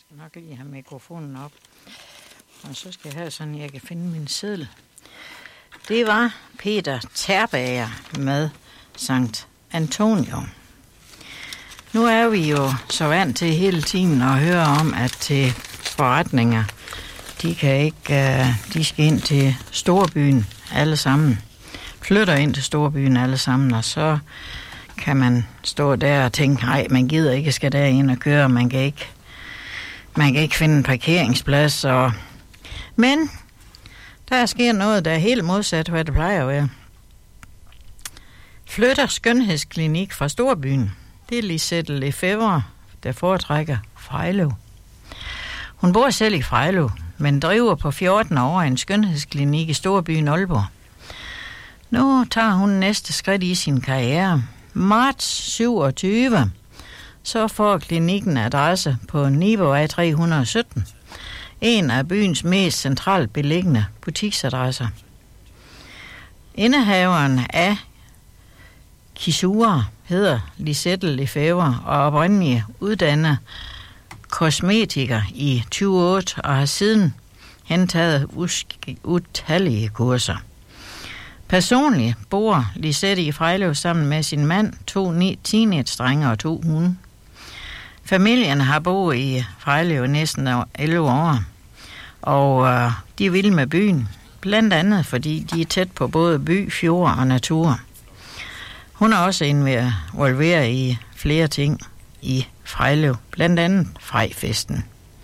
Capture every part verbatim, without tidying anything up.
nok lige have mikrofonen op. Og så skal jeg have sådan, at jeg kan finde min seddel. Det var Peter Terbager med Sankt Antonio. Nu er vi jo så vant til hele tiden at høre om, at til forretninger, de kan ikke, de skal ind til storbyen alle sammen. Flytter ind til storbyen alle sammen, og så kan man stå der og tænke, nej, man gider ikke, skal derind og køre, man kan ikke, man kan ikke finde en parkeringsplads. Og... Men der sker noget, der er helt modsat, hvad det plejer at være. Flytter skønhedsklinik fra storbyen. Det er Lisette Lefebvre, der foretrækker Frejlev. Hun bor selv i Frejlev, men driver på fjorten år en skønhedsklinik i storbyen Aalborg. Nu tager hun næste skridt i sin karriere. Marts syvogtyve, så får klinikken adresse på Nibovej tre hundrede og sytten. En af byens mest centralt beliggende butiksadresser. Indehaveren af Kisura hedder Lisette Lefebvre og oprindeligt uddannet kosmetiker i tyve otte og har siden hentaget utallige kurser. Personligt bor Lisette i Frejlev sammen med sin mand, to teenage-drenge og to hunde. Familien har boet i Frejlev næsten elleve år, og øh, de er vilde med byen, blandt andet fordi de er tæt på både by, fjord og natur. Hun er også involveret i flere ting i Frejlev, blandt andet Frejfesten.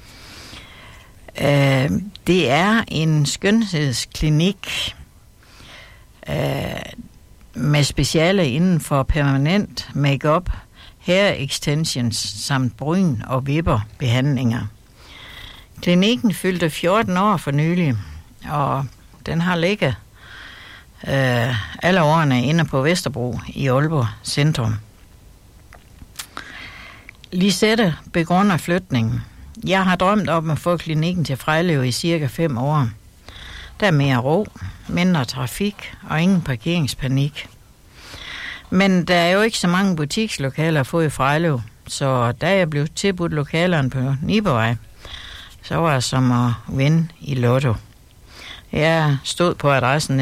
Øh, det er en skønhedsklinik øh, med speciale inden for permanent make-up, hair extensions samt bryn- og vipperbehandlinger. Klinikken fyldte fjorten år for nylig, og den har ligget øh, alle årene inde på Vesterbro i Aalborg Centrum. Lisette begrunder flytningen. Jeg har drømt om at få klinikken til Frejlev i cirka fem år. Der er mere ro, mindre trafik og ingen parkeringspanik. Men der er jo ikke så mange butikslokaler at få i Frejlev, så da jeg blev tilbudt lokalerne på Nibovej, så var det som at vinde i lotto. Jeg stod på adressen